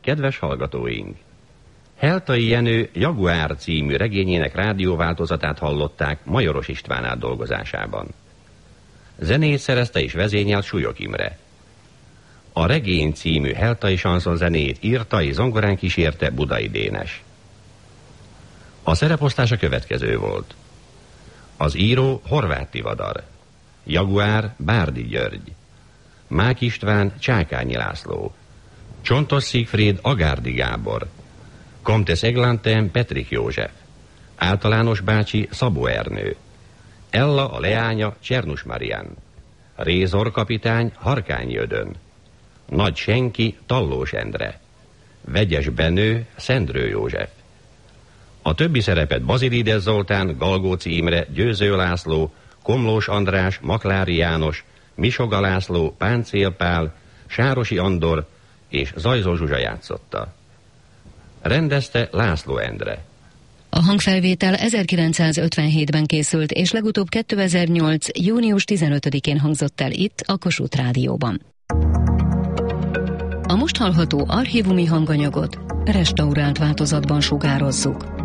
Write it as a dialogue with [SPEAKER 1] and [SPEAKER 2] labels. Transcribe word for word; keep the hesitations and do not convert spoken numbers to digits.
[SPEAKER 1] Kedves hallgatóink! Heltai Jenő Jaguár című regényének rádióváltozatát hallották Majoros István átdolgozásában. Zenét szerezte és vezényelt Súlyog Imre. A regény című heltai sanszon zenét írta és zongorán kísérte Budai Dénes. A szereposztás a következő volt. Az író Horváth Tivadar, Jaguár Bárdi György, Mák István Csákányi László, Csontos Szigfried Agárdi Gábor, Comtesse Eglantin Petrik József, Általános bácsi Szabó Ernő, Ella a leánya Csernus Marian, Rézor kapitány Harkányi Ödön, Nagy Senki Tallós Endre, Vegyes Benő Szendrő József. A többi szerepet Bazilides Zoltán, Galgóci Imre, Győző László, Komlós András, Maklári János, Misoga László, Páncél Pál, Sárosi Andor és Zajzó Zsuzsa játszotta. Rendezte László Endre.
[SPEAKER 2] A hangfelvétel ezerkilencszázötvenhétben készült, és legutóbb kétezer-nyolc. június tizenötödikén hangzott el itt, a Kossuth Rádióban. A most hallható archívumi hanganyagot restaurált változatban sugározzuk.